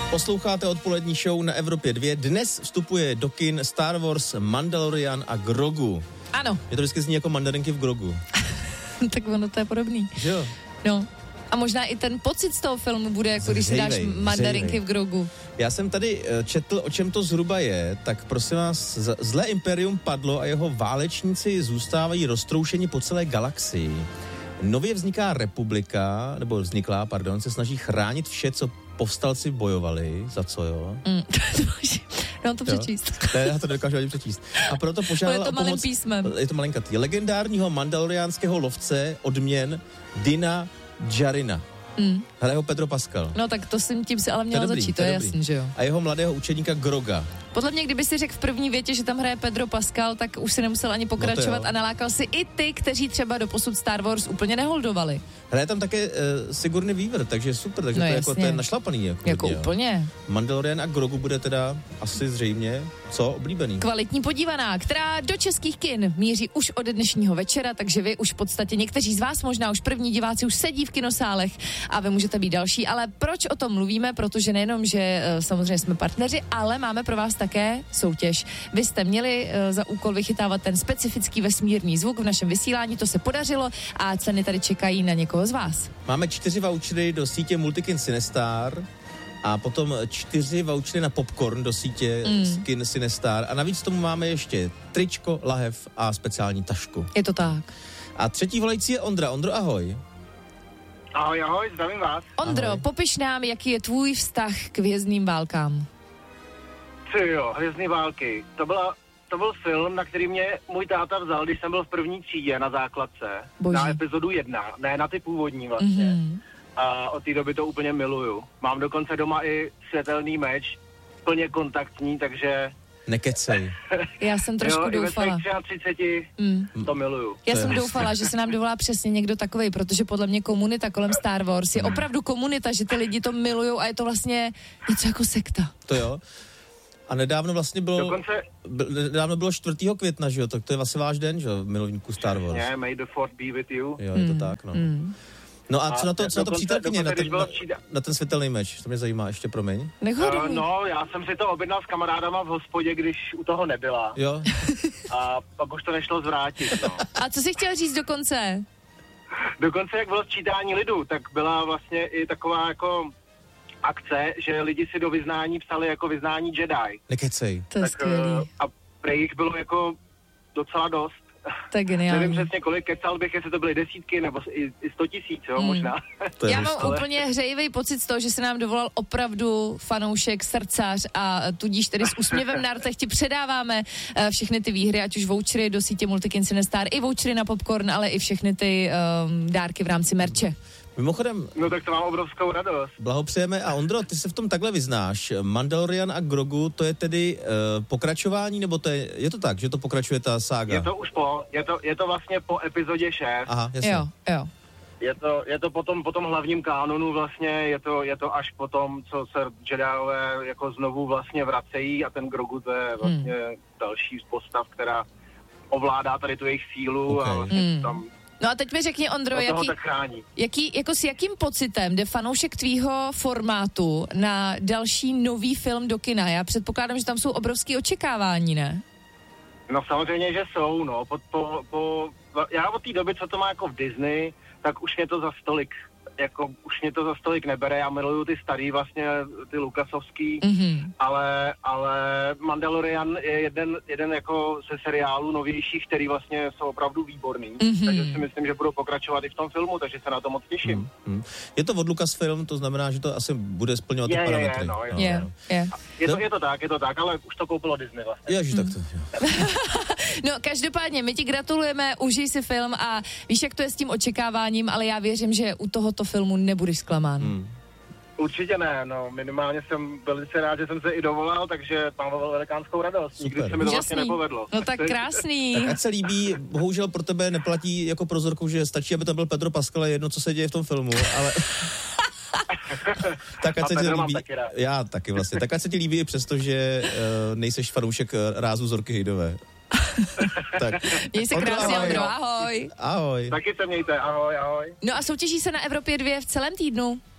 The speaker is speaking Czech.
Posloucháte odpolední show na Evropě 2. Dnes vstupuje do kin Star Wars, Mandalorian a Grogu. Ano. Mě to vždycky zní jako mandarinky v Grogu. Tak ono to je podobný. Že jo? No. A možná i ten pocit z toho filmu bude, jako když si dáš mandarinky v Grogu. Já jsem tady četl, o čem to zhruba je, tak prosím vás, zlé imperium padlo a jeho válečníci zůstávají roztroušeni po celé galaxii. Nově vzniká republika, se snaží chránit vše, co povstalci bojovali, za co jo? No to přečíst. Ne, já to nedokážu ani přečíst. A proto požádala o pomoc. Písmem. Je to malinkatý. Legendárního mandaloriánského lovce odměn Dina Djarina. Hraje ho Pedro Pascal. No tak tím si ale měl začít, to je jasný, že jo. A jeho mladého učeníka Groga. Podle mě, kdyby si řekl v první větě, že tam hraje Pedro Pascal, tak už si nemusel ani pokračovat a nalákal si i ty, kteří třeba doposud Star Wars úplně neholdovali. Hraje tam také Sigourney Weaver, takže super, takže no to je našlapaný. Jako úplně. Mandalorian a Grogu bude teda asi zřejmě oblíbený. Kvalitní podívaná, která do českých kin míří už od dnešního večera, takže vy už v podstatě někteří z vás, možná už první diváci, už sedí v kinosálech a vy můžete být další, ale proč o tom mluvíme? Protože nejenom, že samozřejmě jsme partneři, ale máme pro vás také soutěž. Vy jste měli za úkol vychytávat ten specifický vesmírný zvuk v našem vysílání, to se podařilo a ceny tady čekají na někoho z vás. Máme 4 vouchery do sítě Multikin Cinestar a potom 4 vouchery na popcorn do sítě Kin Cinestar a navíc tomu máme ještě tričko, lahev a speciální tašku. Je to tak. A třetí volající je Ondra. Ondro, ahoj. Ahoj, zdravím vás. Ondro, ahoj. Popiš nám, jaký je tvůj vztah k Hvězdným válkám. Hvězdné války. To byl film, na který mě můj táta vzal, když jsem byl v první třídě na základce. Boží. Na epizodu 1, ne na ty původní vlastně. A od té doby to úplně miluju. Mám dokonce doma i světelný meč, plně kontaktní, takže... Nekecej. Já jsem trošku doufala. Jo, i ve 33 to miluju. Já jsem doufala, že se nám dovolá přesně někdo takovej, protože podle mě komunita kolem Star Wars je opravdu komunita, že ty lidi to milujou a je to vlastně něco jako sekta. To jo. A nedávno vlastně bylo 4. května, že jo, tak to je vlastně váš den, že jo, milovníků Star Wars. Yeah, may the force be with you. Jo, je to tak, no. No a co na to přítelkyně, na ten světelný meč, to mě zajímá, ještě promiň. No, já jsem si to objednal s kamarádama v hospodě, když u toho nebyla. Jo. A pak už to nešlo zvrátit, no. A co jsi chtěl říct dokonce? Dokonce, jak bylo sčítání lidu, tak byla vlastně i taková jako akce, že lidi si do vyznání psali jako vyznání Jedi. Nekecej. To je skvělý. A prej jich bylo jako docela dost. To je geniální. Nevím přesně kolik, kecal bych, jestli to byly desítky nebo i 100 000, jo, možná. Já mám úplně hřejivý pocit z toho, že se nám dovolal opravdu fanoušek, srdcař a tudíž tedy s úsměvem na rtech ti předáváme všechny ty výhry, ať už vouchery do sítě Multikin Cinestar, i vouchery na popcorn, ale i všechny ty dárky v rámci merče. Mimochodem... No tak to mám obrovskou radost. Blahopřejeme. A Ondro, ty se v tom takhle vyznáš. Mandalorian a Grogu, to je tedy pokračování, nebo je to tak, že to pokračuje ta sága? Je to už je to vlastně po epizodě 6. Aha, jasně. Jo. Je to po tom hlavním kánonu vlastně, je to až po tom, co se Jediové jako znovu vlastně vracejí a ten Grogu to je vlastně další postav, která ovládá tady tu jejich sílu a vlastně tam... No a teď mi řekni, Ondro, s jakým pocitem jde fanoušek tvýho formátu na další nový film do kina? Já předpokládám, že tam jsou obrovské očekávání, ne? No samozřejmě, že jsou, no. Já od té doby, co to má jako v Disney, tak už mě to za stolik nebere. Já miluju ty starý vlastně, ty Lucasovský, ale Mandalorian je jeden jako ze seriálů novějších, který vlastně jsou opravdu výborný. Takže si myslím, že budou pokračovat i v tom filmu, takže se na to moc těším. Je to od Lucasfilm, to znamená, že to asi bude splňovat ty parametry. Je to tak, ale už to koupilo Disney vlastně. Ježiš, tak to. No, každopádně, my ti gratulujeme, užij si film a víš, jak to je s tím očekáváním, ale já věřím, že u tohoto filmu nebudeš zklamán. Určitě ne, no, minimálně jsem velice rád, že jsem se i dovolal, takže mám velikánskou radost. Nikdy se mi to vlastně nepovedlo. No tak krásný. Tak ať se líbí, bohužel pro tebe neplatí jako pro Zorku, že stačí, aby to byl Pedro Pascal, jedno, co se děje v tom filmu, ale... Tak ať se ti líbí, já taky vlastně, tak ať se ti líbí i přesto, že nejseš fanoušek rázu Zorky Hejdové. Tak. Měj se krásně, Ondro, ahoj. Ahoj. Taky se mějte, ahoj. No a soutěží se na Evropě 2 v celém týdnu.